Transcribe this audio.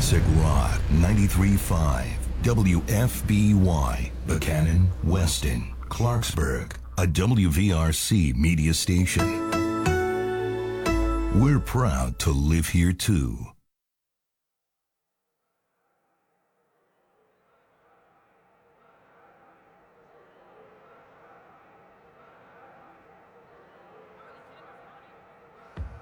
Classic Rock 93.5 WFBY, Buchanan, Weston, Clarksburg, a WVRC media station. We're proud to live here too.